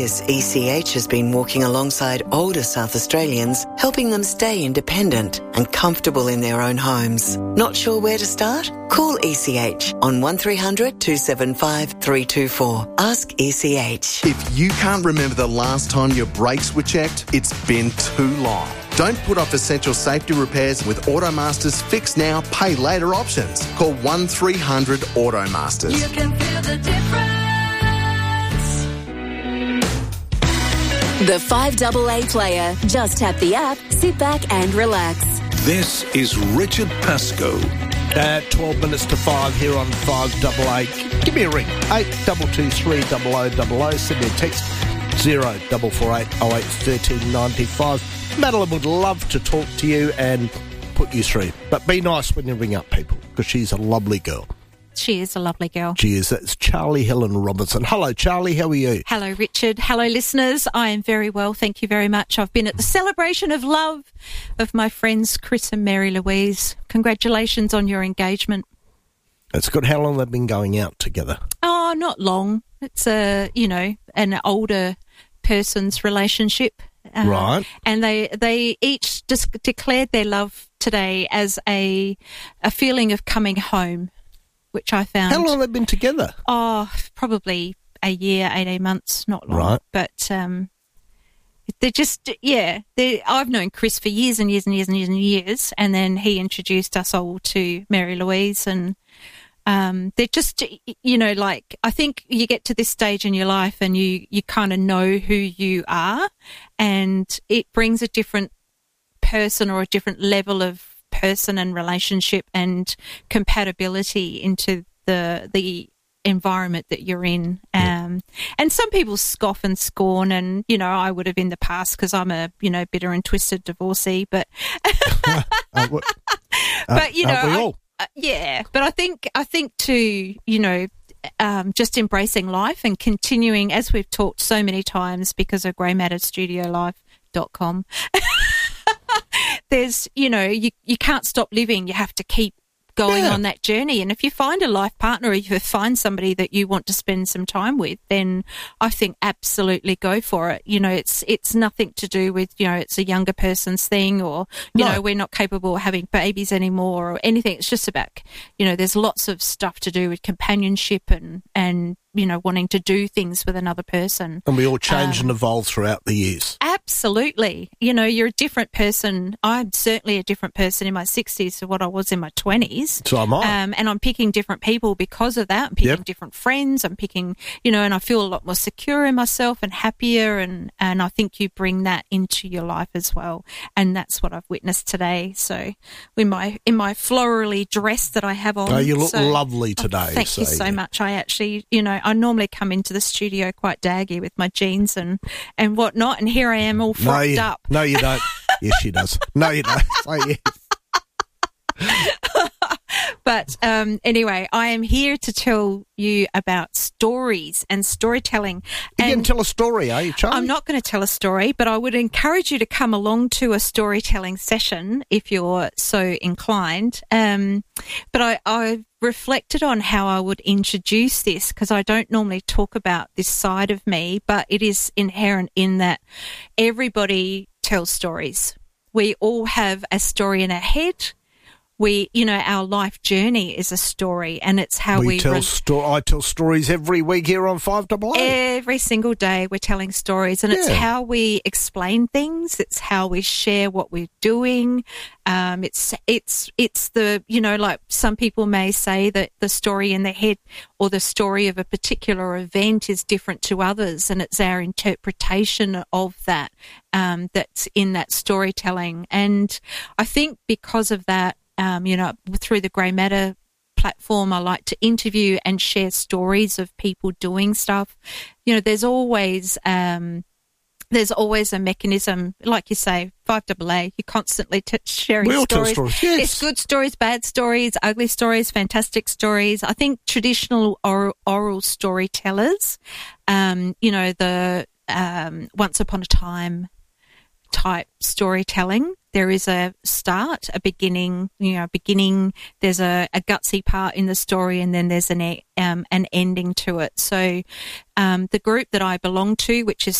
ECH has been walking alongside older South Australians, helping them stay independent and comfortable in their own homes. Not sure where to start? Call ECH on 1300 275 324. Ask ECH. If you can't remember the last time your brakes were checked, it's been too long. Don't put off essential safety repairs with Automasters Fix Now, Pay Later options. Call 1300 Automasters. You can feel the difference. The 5AA Player. Just tap the app, sit back and relax. This is Richard Pascoe. 12 minutes to 5 here on 5AA. Give me a ring. 8223 0000. Send me a text 0448 08 1395. Madeline would love to talk to you and put you through. But be nice when you ring up people, because she's a lovely girl. She is a lovely girl. She is. That's Charlie Helen Robinson. Hello, Charlie. How are you? Hello, Richard. Hello, listeners. I am very well. Thank you very much. I've been at the celebration of love of my friends Chris and Mary Louise. Congratulations on your engagement. It's good. How long they've been going out together? Oh, not long. It's an older person's relationship. Right. And they each declared their love today as a feeling of coming home, which I found. How long have they been together? Oh, probably a year, 18 months, not long. Right. But they're just, I've known Chris for years and years and years and years and years, and then he introduced us all to Mary Louise, and they're just, I think you get to this stage in your life and you kind of know who you are, and it brings a different person or a different level of person and relationship and compatibility into the environment that you're in. And some people scoff and scorn, and I would have in the past, because I'm a bitter and twisted divorcee, but but we all? But I think too, just embracing life and continuing, as we've talked so many times because of greymatterstudiolive.com. There's, you can't stop living. You have to keep going on that journey. And if you find a life partner, or if you find somebody that you want to spend some time with, then I think absolutely go for it. It's nothing to do with, it's a younger person's thing, or, we're not capable of having babies anymore or anything. It's just about, there's lots of stuff to do with companionship and wanting to do things with another person. And we all change and evolve throughout the years. Absolutely. You're a different person. I'm certainly a different person in my 60s to what I was in my 20s. So am I. And I'm picking different people because of that. I'm picking different friends. I'm picking, and I feel a lot more secure in myself and happier. And I think you bring that into your life as well. And that's what I've witnessed today. So in my florally dress that I have on. Oh, you look lovely today. Thank you so much. I actually, I normally come into the studio quite daggy with my jeans and whatnot, and here I am all frocked up. No, you don't. Yes, she does. No, you don't. Say yes. But anyway, I am here to tell you about stories and storytelling. You're going to tell a story, are you, Charlie? I'm not going to tell a story, but I would encourage you to come along to a storytelling session if you're so inclined. But I reflected on how I would introduce this, because I don't normally talk about this side of me, but it is inherent in that everybody tells stories. We all have a story in our head. Our life journey is a story, and it's how I tell stories every week here on 5AA. Every single day we're telling stories, and it's how we explain things. It's how we share what we're doing. It's the, like some people may say that the story in their head or the story of a particular event is different to others, and it's our interpretation of that that's in that storytelling. And I think because of that, through the Grey Matter platform, I like to interview and share stories of people doing stuff. There's always a mechanism, like you say, 5AA. You're constantly sharing we all stories. Tell stories. Yes. It's good stories, bad stories, ugly stories, fantastic stories. I think traditional oral storytellers, the once upon a time type storytelling, there is a start, a beginning. There's a gutsy part in the story, and then there's an ending to it. So the group that I belong to, which is